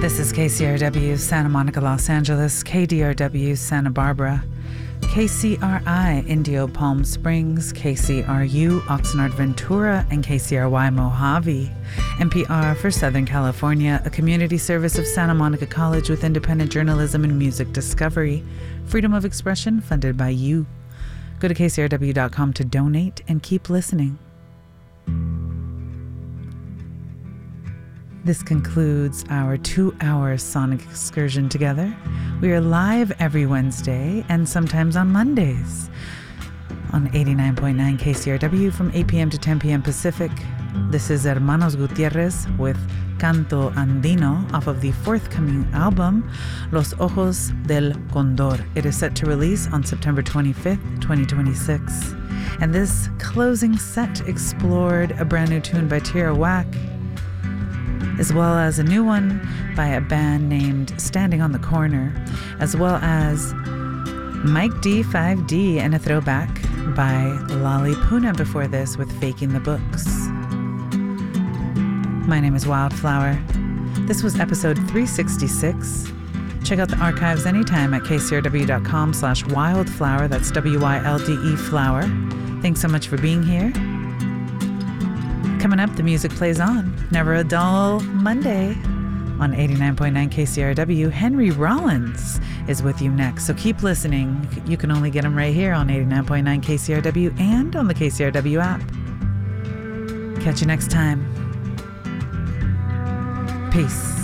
This is KCRW Santa Monica, Los Angeles, KDRW Santa Barbara, KCRI Indio Palm Springs, KCRU Oxnard Ventura, and KCRY Mojave. NPR for Southern California, a community service of Santa Monica College with independent journalism and music discovery. Freedom of expression funded by you. Go to kcrw.com to donate and keep listening. This concludes our 2-hour sonic excursion together. We are live every Wednesday and sometimes on Mondays on 89.9 KCRW from 8 p.m. to 10 p.m. Pacific. This is Hermanos Gutierrez with Canto Andino off of the forthcoming album, Los Ojos del Condor. It is set to release on September 25th, 2026. And this closing set explored a brand new tune by Tierra Whack, as well as a new one by a band named Standing on the Corner, as well as Mike D 5D and a throwback by Lali Puna before this with Faking the Books. My name is Wildflower. This was episode 366. Check out the archives anytime at kcrw.com/wildflower. That's WYLDE flower. Thanks so much for being here. Coming up, the music plays on. Never a dull Monday on 89.9 KCRW. Henry Rollins is with you next, so keep listening. You can only get him right here on 89.9 KCRW and on the KCRW app. Catch you next time. Peace.